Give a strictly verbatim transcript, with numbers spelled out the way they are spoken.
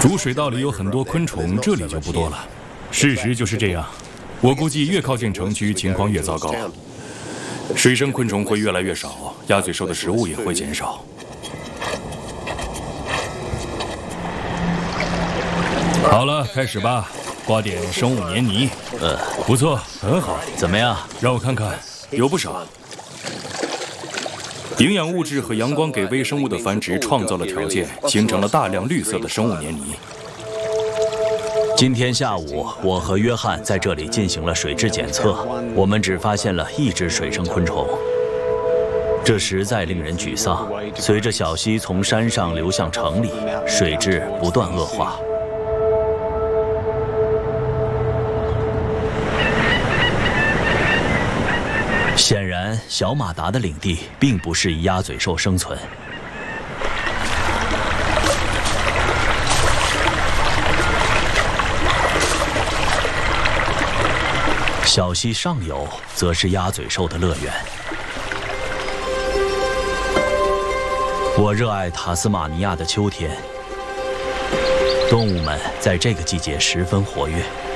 主水道里有很多昆虫，这里就不多了。事实就是这样，我估计越靠近城区，情况越糟糕。水生昆虫会越来越少，鸭嘴兽的食物也会减少。好了，开始吧，刮点生物黏泥。 呃， 不错，很好。 怎么样？ 让我看看，有不少。 营养物质和阳光给微生物的繁殖创造了条件，形成了大量绿色的生物黏泥。 今天下午，我和约翰在这里进行了水质检测，我们只发现了一只水生昆虫，这实在令人沮丧。随着小溪从山上流向城里，水质不断恶化。 显然，小马达的领地并不适宜鸭嘴兽生存。小溪上游则是鸭嘴兽的乐园。我热爱塔斯马尼亚的秋天，动物们在这个季节十分活跃。